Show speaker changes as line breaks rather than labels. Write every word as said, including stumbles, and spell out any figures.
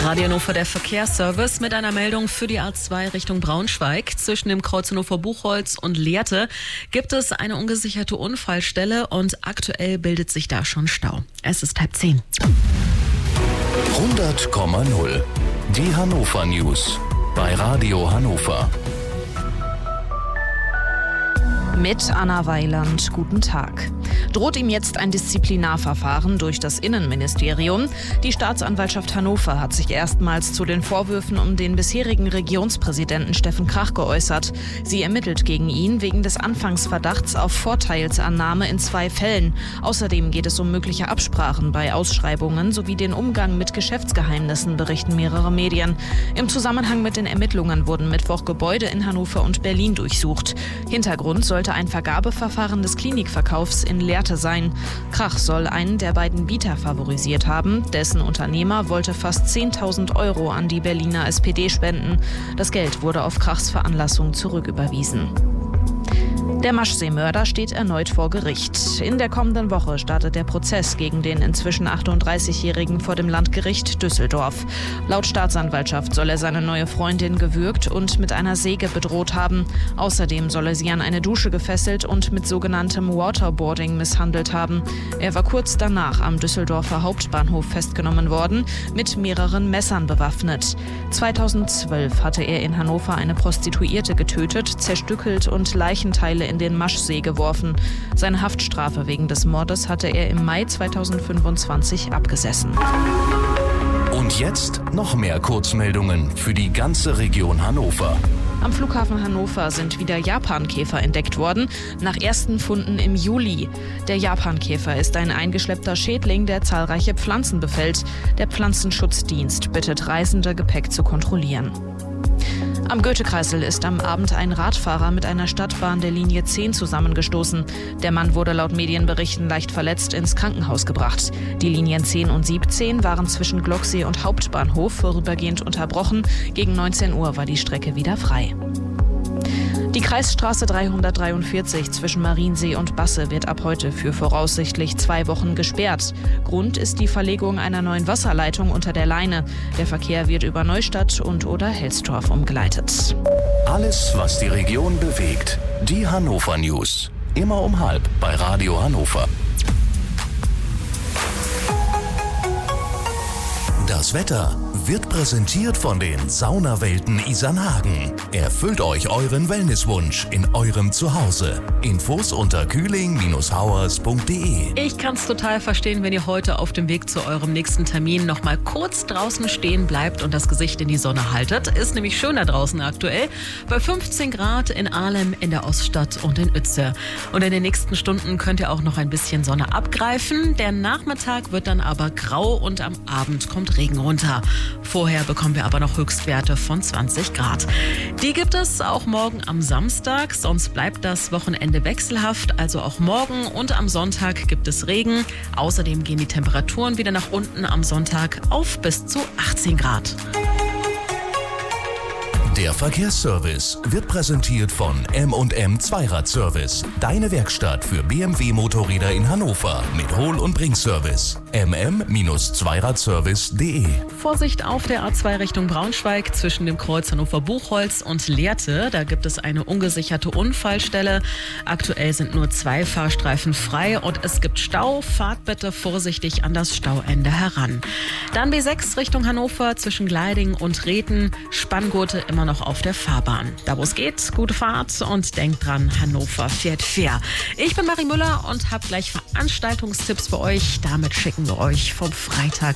Radio Hannover, der Verkehrsservice mit einer Meldung für die A zwei Richtung Braunschweig. Zwischen dem Kreuz Hannover-Buchholz und Lehrte gibt es eine ungesicherte Unfallstelle und aktuell bildet sich da schon Stau. Es ist halb zehn.
hundert Komma null. Die Hannover News bei Radio Hannover.
Mit Anna Weiland, guten Tag. Droht ihm jetzt ein Disziplinarverfahren durch das Innenministerium? Die Staatsanwaltschaft Hannover hat sich erstmals zu den Vorwürfen um den bisherigen Regionspräsidenten Steffen Krach geäußert. Sie ermittelt gegen ihn wegen des Anfangsverdachts auf Vorteilsannahme in zwei Fällen. Außerdem geht es um mögliche Absprachen bei Ausschreibungen sowie den Umgang mit Geschäftsgeheimnissen, berichten mehrere Medien. Im Zusammenhang mit den Ermittlungen wurden Mittwoch Gebäude in Hannover und Berlin durchsucht. Hintergrund sollte ein Vergabeverfahren des Klinikverkaufs in Lehrte sein. Krach soll einen der beiden Bieter favorisiert haben. Dessen Unternehmer wollte fast zehntausend Euro an die Berliner S P D spenden. Das Geld wurde auf Krachs Veranlassung zurücküberwiesen. Der Maschsee-Mörder steht erneut vor Gericht. In der kommenden Woche startet der Prozess gegen den inzwischen achtunddreißigjährigen vor dem Landgericht Düsseldorf. Laut Staatsanwaltschaft soll er seine neue Freundin gewürgt und mit einer Säge bedroht haben. Außerdem soll er sie an eine Dusche gefesselt und mit sogenanntem Waterboarding misshandelt haben. Er war kurz danach am Düsseldorfer Hauptbahnhof festgenommen worden, mit mehreren Messern bewaffnet. zweitausendzwölf hatte er in Hannover eine Prostituierte getötet, zerstückelt und Leichenteile in den Maschsee geworfen. Seine Haftstrafe wegen des Mordes hatte er im Mai zweitausendfünfundzwanzig abgesessen.
Und jetzt noch mehr Kurzmeldungen für die ganze Region Hannover.
Am Flughafen Hannover sind wieder Japankäfer entdeckt worden, nach ersten Funden im Juli. Der Japankäfer ist ein eingeschleppter Schädling, der zahlreiche Pflanzen befällt. Der Pflanzenschutzdienst bittet Reisende, Gepäck zu kontrollieren. Am Goethekreisel ist am Abend ein Radfahrer mit einer Stadtbahn der Linie zehn zusammengestoßen. Der Mann wurde laut Medienberichten leicht verletzt ins Krankenhaus gebracht. Die Linien zehn und siebzehn waren zwischen Glocksee und Hauptbahnhof vorübergehend unterbrochen. Gegen neunzehn Uhr war die Strecke wieder frei. Die Kreisstraße dreihundertdreiundvierzig zwischen Mariensee und Basse wird ab heute für voraussichtlich zwei Wochen gesperrt. Grund ist die Verlegung einer neuen Wasserleitung unter der Leine. Der Verkehr wird über Neustadt und oder Helstorf umgeleitet.
Alles, was die Region bewegt. Die Hannover News. Immer um halb bei Radio Hannover. Das Wetter wird präsentiert von den Saunawelten Isernhagen. Erfüllt euch euren Wellnesswunsch in eurem Zuhause. Infos unter kühling Bindestrich hauers Punkt de.
Ich kann es total verstehen, wenn ihr heute auf dem Weg zu eurem nächsten Termin noch mal kurz draußen stehen bleibt und das Gesicht in die Sonne haltet. Ist nämlich schöner draußen aktuell. Bei fünfzehn Grad in Ahlem, in der Oststadt und in Uetze. Und in den nächsten Stunden könnt ihr auch noch ein bisschen Sonne abgreifen. Der Nachmittag wird dann aber grau und am Abend kommt Regen runter. Vorher bekommen wir aber noch Höchstwerte von zwanzig Grad. Die gibt es auch morgen am Samstag, sonst bleibt das Wochenende wechselhaft. Also auch morgen und am Sonntag gibt es Regen. Außerdem gehen die Temperaturen wieder nach unten am Sonntag auf bis zu achtzehn Grad.
Der Verkehrsservice wird präsentiert von M und M Zweiradservice. Deine Werkstatt für B M W-Motorräder in Hannover mit Hol- und Bringservice. m m Zweiradservice Punkt de.
Vorsicht auf der A zwei Richtung Braunschweig zwischen dem Kreuz Hannover-Buchholz und Lehrte. Da gibt es eine ungesicherte Unfallstelle. Aktuell sind nur zwei Fahrstreifen frei und es gibt Stau. Fahrt bitte vorsichtig an das Stauende heran. Dann B sechs Richtung Hannover zwischen Gleiding und Rethen. Spanngurte immer noch auf der Fahrbahn. Da wo es geht, gute Fahrt und denkt dran, Hannover fährt fair. Ich bin Marie Müller und habe gleich Veranstaltungstipps für euch. Damit schicken wir euch vom Freitag